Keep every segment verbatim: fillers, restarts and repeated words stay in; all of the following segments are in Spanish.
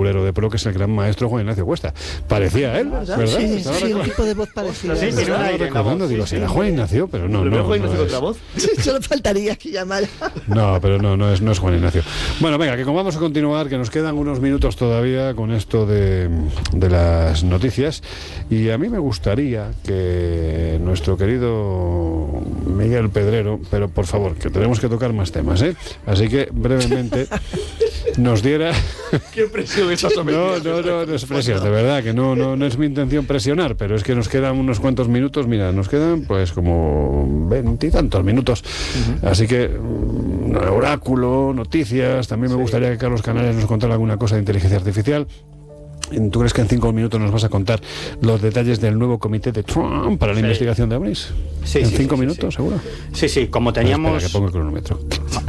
bolero de pro, que es el gran maestro Juan Ignacio Cuesta. Parecía él, ¿verdad? ¿verdad? Sí, sí, sí, un tipo de voz parecida. Sí, sí, Estaba recordando, digo, si era Juan Ignacio, pero no, no. Juan no Ignacio es. otra voz. Solo faltaría que llamara. No, pero no, no es, no es Juan Ignacio. Bueno, venga, que como vamos a continuar, que nos quedan unos minutos todavía con esto de, de las noticias, y a mí me gustaría que nuestro querido Miguel Pedrero, pero por favor, que tenemos que tocar más temas, ¿eh? Así que brevemente nos diera... ¿Qué presión estás sometiendo? No, no, no, no es presión, de verdad, que no, no, no es mi intención presionar, pero es que nos quedan unos cuantos minutos, mira, nos quedan pues como veintitantos minutos, uh-huh. Así que um, oráculo, noticias, también me sí. gustaría que Carlos Canales nos contara alguna cosa de inteligencia artificial. ¿Tú crees que en cinco minutos nos vas a contar los detalles del nuevo comité de Trump para la sí. investigación de ovnis? Sí, ¿En sí, cinco sí, minutos, sí. seguro? Sí, sí, como teníamos... Espera, que pongo el cronómetro.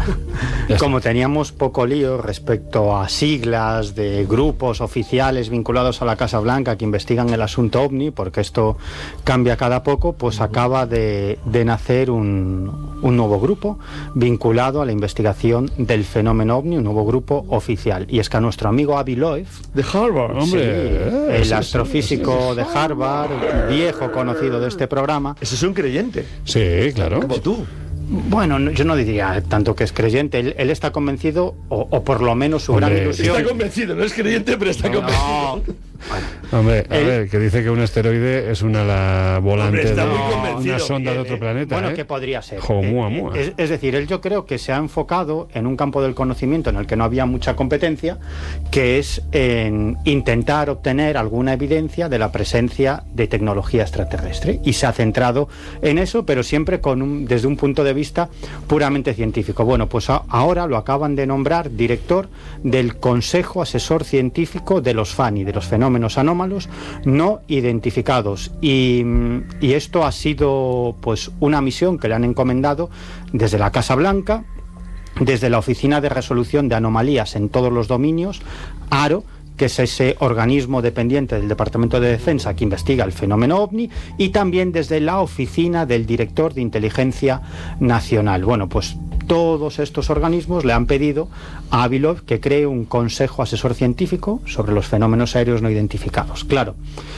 Como teníamos poco lío respecto a siglas de grupos oficiales vinculados a la Casa Blanca que investigan el asunto ovni, porque esto cambia cada poco, pues acaba de, de nacer un, un nuevo grupo vinculado a la investigación del fenómeno ovni, un nuevo grupo oficial. Y es que a nuestro amigo Avi Loeb, de Harvard, sí, hombre, eh, el astrofísico de Harvard, viejo conocido de este programa. Ese es un creyente. Sí, claro. Como tú. Bueno, yo no diría tanto que es creyente. Él, él está convencido, o, o por lo menos su Hombre, gran ilusión. Está convencido, no es creyente, pero está no, convencido. Bueno, Hombre, a él, ver, que dice que un asteroide es una ala volante, hombre, de una sonda de otro planeta. Bueno, ¿eh? que podría ser. Jo, eh, mua, mua. Es, es decir, él yo creo que se ha enfocado en un campo del conocimiento en el que no había mucha competencia, que es en intentar obtener alguna evidencia de la presencia de tecnología extraterrestre. Y se ha centrado en eso, pero siempre con un, desde un punto de vista puramente científico. Bueno, pues a, ahora lo acaban de nombrar director del Consejo Asesor Científico de los FANI, de los fenómenos anómalos no identificados, y, y esto ha sido pues una misión que le han encomendado desde la Casa Blanca, desde la Oficina de Resolución de Anomalías en todos los dominios, ARO, que es ese organismo dependiente del Departamento de Defensa que investiga el fenómeno ovni, y también desde la Oficina del Director de Inteligencia Nacional. Bueno, pues todos estos organismos le han pedido a Avi Loeb que cree un consejo asesor científico sobre los fenómenos aéreos no identificados. Claro,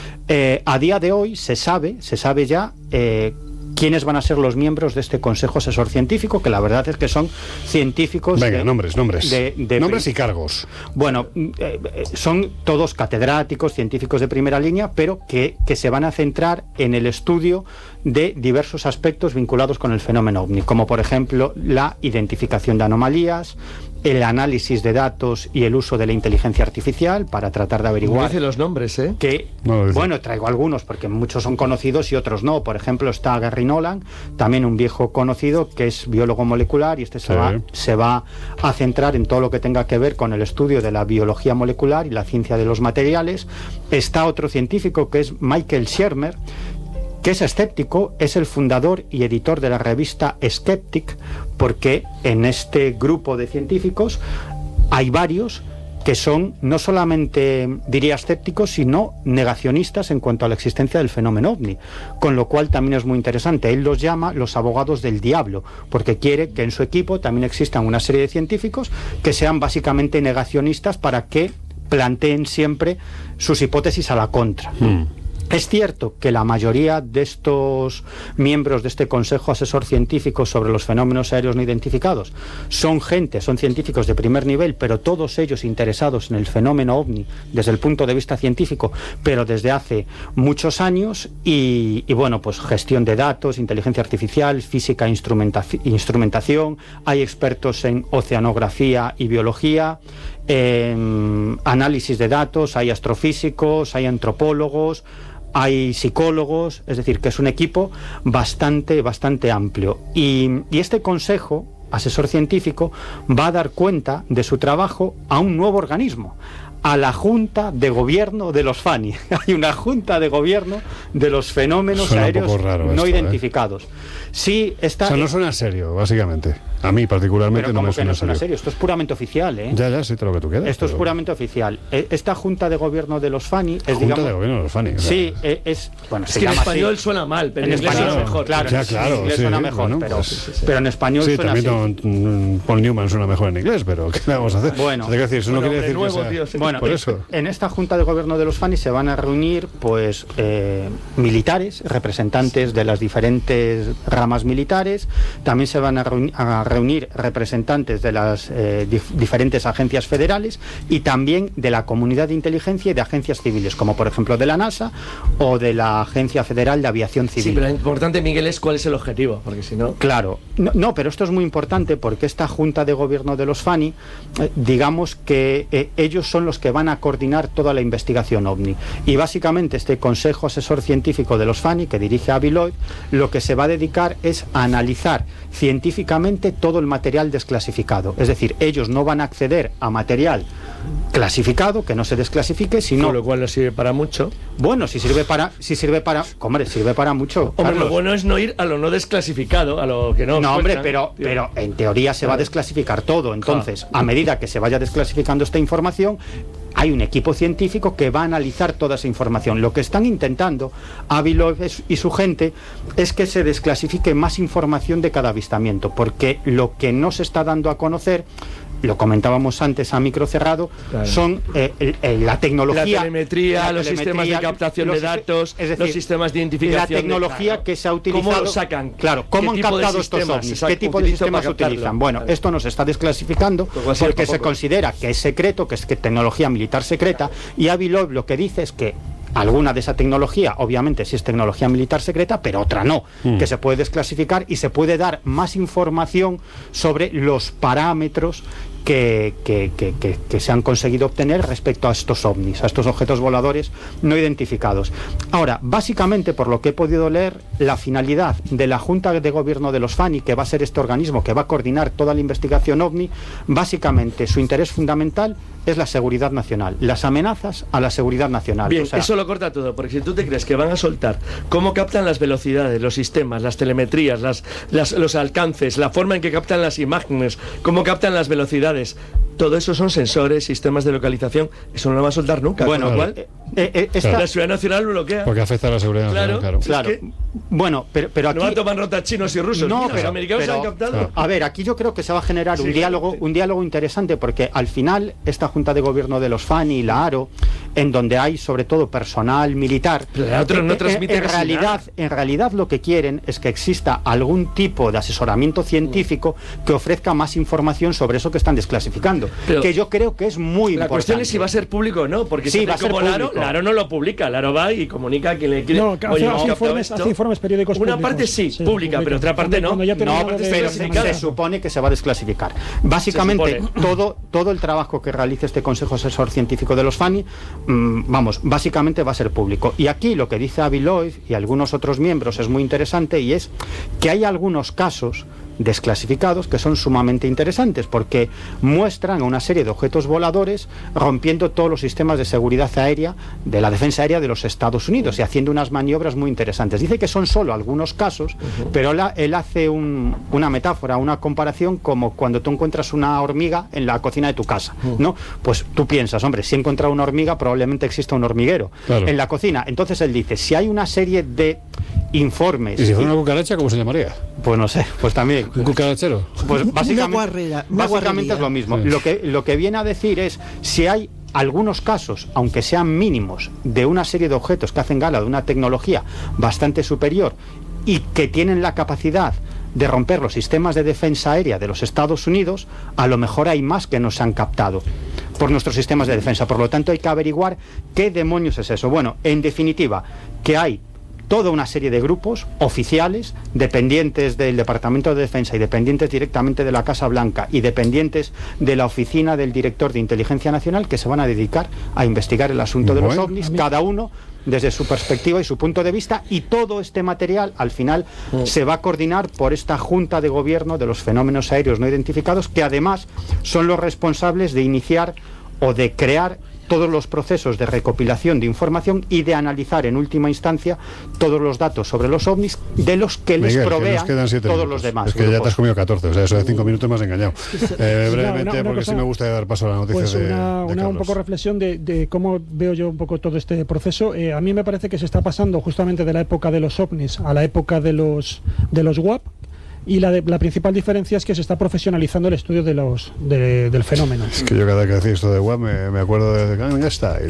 eh, a día de hoy se sabe, se sabe ya eh, quiénes van a ser los miembros de este Consejo Asesor Científico, que la verdad es que son científicos... Venga, de, nombres, nombres. De, de, nombres y cargos. Bueno, eh, son todos catedráticos, científicos de primera línea, pero que, que se van a centrar en el estudio de diversos aspectos vinculados con el fenómeno ovni, como por ejemplo la identificación de anomalías, el análisis de datos y el uso de la inteligencia artificial para tratar de averiguar... No dice los nombres, ¿eh? Que, no bueno, traigo algunos porque muchos son conocidos y otros no. Por ejemplo, está Gary Nolan, también un viejo conocido que es biólogo molecular, y este se, sí. va, se va a centrar en todo lo que tenga que ver con el estudio de la biología molecular y la ciencia de los materiales. Está otro científico que es Michael Shermer, que es escéptico, es el fundador y editor de la revista Skeptic, porque en este grupo de científicos hay varios que son no solamente, diría, escépticos, sino negacionistas en cuanto a la existencia del fenómeno ovni, con lo cual también es muy interesante. Él los llama los abogados del diablo, porque quiere que en su equipo también existan una serie de científicos que sean básicamente negacionistas para que planteen siempre sus hipótesis a la contra. Mm. Es cierto que la mayoría de estos miembros de este Consejo Asesor Científico sobre los fenómenos aéreos no identificados son gente, son científicos de primer nivel, pero todos ellos interesados en el fenómeno ovni desde el punto de vista científico, pero desde hace muchos años, y, y bueno, pues gestión de datos, inteligencia artificial, física, instrumentación, hay expertos en oceanografía y biología, en análisis de datos, hay astrofísicos, hay antropólogos, hay psicólogos, es decir, que es un equipo bastante, bastante amplio. Y, y este consejo asesor científico va a dar cuenta de su trabajo a un nuevo organismo, a la Junta de Gobierno de los FANI. Hay una Junta de Gobierno de los fenómenos suena aéreos no esto, identificados. ¿eh? Sí, está... O sea, no suena serio, básicamente. A mí particularmente pero no me suena, no suena serio. serio. Esto es puramente oficial, ¿eh? Ya, ya, sí, te lo que tú quieras. Esto pero... es puramente oficial. Esta Junta de Gobierno de los FANI es, Junta digamos... de Gobierno de los FANI. O sea... Sí, es... Bueno, es se que llama en español así. suena mal, pero en en inglés español suena mejor. Claro, ya, claro, en inglés sí, suena mejor, bueno, pero, pues, sí, sí. pero en español sí, suena así. También Paul Newman suena mejor en inglés, pero ¿qué le vamos a hacer? Bueno, o sea, decir, eso bueno, no quiere decir nuevo, que sea... Dios, bueno, Bueno, por eso. En esta Junta de Gobierno de los FANI se van a reunir pues eh, militares, representantes de las diferentes ramas militares, también se van a, reuni a reunir representantes de las eh, dif diferentes agencias federales y también de la comunidad de inteligencia y de agencias civiles, como por ejemplo de la NASA o de la Agencia Federal de Aviación Civil. Sí, pero lo importante, Miguel, es cuál es el objetivo, porque si no... Claro, no, no, pero esto es muy importante porque esta Junta de Gobierno de los FANI, eh, digamos que eh, ellos son los que van a coordinar toda la investigación OVNI. Y básicamente este Consejo Asesor Científico de los FANI, que dirige Avi Loeb, lo que se va a dedicar es a analizar científicamente todo el material desclasificado. Es decir, ellos no van a acceder a material clasificado, que no se desclasifique, sino... Con lo cual no sirve para mucho. Bueno, si sirve para... Si sirve para... Hombre, sirve para mucho. Hombre, Carlos. lo bueno es no ir a lo no desclasificado, a lo que no... No, hombre, cuentan. pero, pero en teoría se va a desclasificar todo. Entonces, a medida que se vaya desclasificando esta información, hay un equipo científico que va a analizar toda esa información. Lo que están intentando Avi Loeb y su gente es que se desclasifique más información de cada avistamiento, porque lo que no se está dando a conocer, lo comentábamos antes a micro cerrado, claro, son eh, el, el, la tecnología, la telemetría, la los telemetría, sistemas de captación los, de datos, es decir, los sistemas de identificación, la tecnología de, claro, que se ha utilizado, cómo lo sacan, claro, cómo han captado estos ovnis, qué tipo de sistemas utilizan. Bueno, claro, esto nos está desclasificando porque se considera que es secreto, que es que tecnología militar secreta, y Avi Loeb lo que dice es que alguna de esa tecnología, obviamente sí es tecnología militar secreta, pero otra no, mm. que se puede desclasificar y se puede dar más información sobre los parámetros que, que, que, que, que se han conseguido obtener respecto a estos ovnis, a estos objetos voladores no identificados. Ahora, básicamente, por lo que he podido leer, la finalidad de la Junta de Gobierno de los FANI, que va a ser este organismo que va a coordinar toda la investigación ovni, básicamente su interés fundamental es la seguridad nacional, las amenazas a la seguridad nacional. Bien, o sea, eso lo corta todo, porque si tú te crees que van a soltar cómo captan las velocidades, los sistemas, las telemetrías, las, las, los alcances, la forma en que captan las imágenes, cómo captan las velocidades, todo eso son sensores, sistemas de localización, eso no lo va a soltar nunca. Bueno, con lo cual, eh, eh, eh, esta... claro, la seguridad nacional bloquea. Porque afecta a la seguridad claro, nacional, Claro, claro. es que bueno, pero, pero aquí... no van a tomar nota chinos y rusos, no, mira, pero, los americanos pero, se han captado. claro. A ver, aquí yo creo que se va a generar sí, un diálogo, sí. un diálogo interesante, porque al final esta Junta de Gobierno de los FANI y la ARO, en donde hay sobre todo personal militar, pero la otra no eh, transmite en, en realidad, nada. en realidad lo que quieren es que exista algún tipo de asesoramiento científico que ofrezca más información sobre eso que están desclasificando, Pero que yo creo que es muy la importante. cuestión es si va a ser público o no, porque Sí, si va a ser como Laro, público. Laro no lo publica, Laro va y comunica a quien le quiere. No, que hace, Oye, hace hemos captado informes, esto. hace informes periódicos Una públicos. parte sí, Se pública, publica. pero otra parte no. Cuando ya No, terminado pero de- se, de se analizar. supone que se va a desclasificar. Básicamente, Se supone. todo, todo el trabajo que realice este Consejo Asesor Científico de los FANI, mmm, vamos, básicamente va a ser público. Y aquí lo que dice Avi Loeb y algunos otros miembros es muy interesante, y es que hay algunos casos desclasificados que son sumamente interesantes porque muestran una serie de objetos voladores rompiendo todos los sistemas de seguridad aérea de la defensa aérea de los Estados Unidos y haciendo unas maniobras muy interesantes. Dice que son solo algunos casos, uh-huh. pero él, él hace un, una metáfora, una comparación como cuando tú encuentras una hormiga en la cocina de tu casa, uh-huh. ¿no? Pues tú piensas, hombre, si he encontrado una hormiga probablemente exista un hormiguero claro. en la cocina. Entonces él dice, si hay una serie de informes... ¿Y si fuera una cucaracha, cómo se llamaría? Pues no sé, pues también... ¿Un cucarachero? Pues básicamente, una guarrera, una básicamente es lo mismo. Sí. Lo que, lo que viene a decir es, si hay algunos casos, aunque sean mínimos, de una serie de objetos que hacen gala de una tecnología bastante superior y que tienen la capacidad de romper los sistemas de defensa aérea de los Estados Unidos, a lo mejor hay más que no se han captado por nuestros sistemas de defensa. Por lo tanto, hay que averiguar qué demonios es eso. Bueno, en definitiva, que hay toda una serie de grupos oficiales, dependientes del Departamento de Defensa y dependientes directamente de la Casa Blanca y dependientes de la Oficina del Director de Inteligencia Nacional, que se van a dedicar a investigar el asunto bueno, de los ovnis, cada uno desde su perspectiva y su punto de vista, y todo este material al final mm. se va a coordinar por esta Junta de Gobierno de los Fenómenos Aéreos No Identificados, que además son los responsables de iniciar o de crear todos los procesos de recopilación de información y de analizar en última instancia todos los datos sobre los ovnis de los que les Miguel, provean que todos minutos. los demás. Es que grupos. Ya te has comido catorce, o sea, eso de cinco minutos me has engañado. Eh, brevemente, no, una, una porque cosa, sí me gusta dar paso a la noticia pues de, una, de una un poco reflexión de, de cómo veo yo un poco todo este proceso. Eh, a mí me parece que se está pasando justamente de la época de los ovnis a la época de los, de los W A P. y la, de, la principal diferencia es que se está profesionalizando el estudio de los de, del fenómeno. Es que yo cada vez que decía esto de W A P me, me acuerdo de Gangnam Style.